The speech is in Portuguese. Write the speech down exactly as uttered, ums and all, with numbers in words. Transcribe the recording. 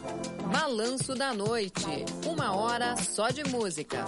Balanço da Noite, uma hora só de música.